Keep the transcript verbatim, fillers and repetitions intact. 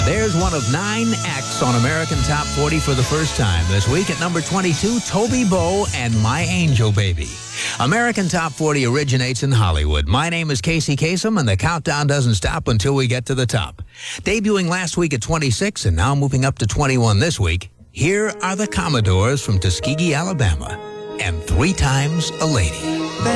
There's one of nine acts on American Top forty for the first time this week. At number twenty-two, Toby Bow and My Angel Baby. American Top forty originates in Hollywood. My name is Casey Kasem, and the countdown doesn't stop until we get to the top. Debuting last week at twenty-six and now moving up to twenty-one this week, here are the Commodores from Tuskegee, Alabama, and Three Times a Lady.